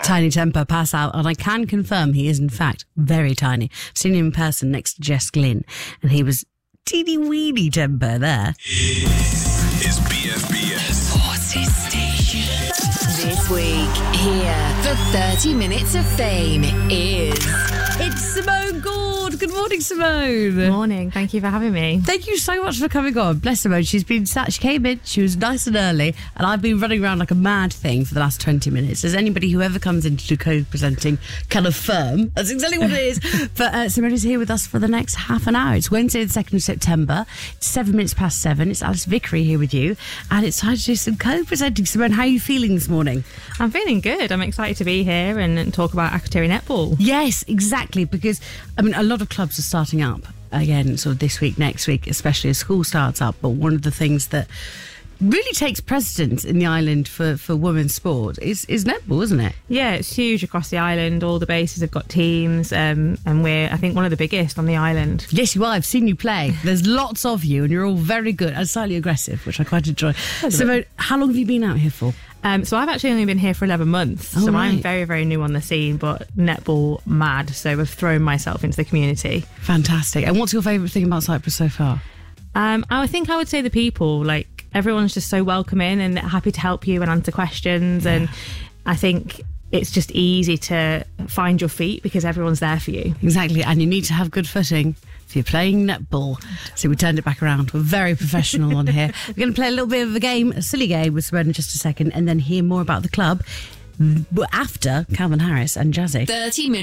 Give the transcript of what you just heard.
Tiny Temper pass out, and I can confirm he is in fact very tiny. I've seen him in person next to Jess Glynn, and he was teeny weeny temper there. Is BFBS Sporty Station. This week, here for 30 minutes of fame It's Simone Gord. Good morning, Simone. Good morning. Thank you for having me. Thank you so much for coming on. Bless Simone. She came in, she was nice and early, and I've been running around like a mad thing for the last 20 minutes. As anybody who ever comes in to do co-presenting can affirm, that's exactly what it is. But Simone is here with us for the next half an hour. It's Wednesday the 2nd of September. It's 7 minutes past 7. It's Alice Vickery here with you, and it's time to do some co-presenting. Simone, how are you feeling this morning? I'm feeling good. I'm excited to be here and talk about Akrotiri netball. Yes, exactly, because I mean a lot of clubs are starting up again sort of this week, next week, especially as school starts up. But one of the things that really takes precedence in the island for women's sport is netball, isn't it? Yeah, it's huge across the island. All the bases have got teams, and we're, I think, one of the biggest on the island. Yes, you are. I've seen you play. There's lots of you, and you're all very good and slightly aggressive, which I quite enjoy. So, how long have you been out here for? So I've actually only been here for 11 months. So right. I'm very, very new on the scene, but netball mad. So I've thrown myself into the community. Fantastic. And what's your favourite thing about Cyprus so far? I think I would say the people. Like, everyone's just so welcoming and happy to help you and answer questions. Yeah. And I think it's just easy to find your feet because everyone's there for you. Exactly. And you need to have good footing if you're playing netball. So we turned it back around. We're very professional on here. We're going to play a little bit of a game, a silly game with Simone in just a second, and then hear more about the club after Calvin Harris and Jazzy. 30 minutes.